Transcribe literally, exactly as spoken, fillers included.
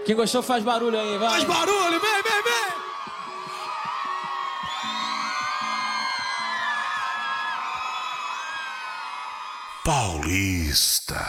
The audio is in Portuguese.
Quem gostou faz barulho aí, vai. Faz barulho, vem, vem, vem. Paulista.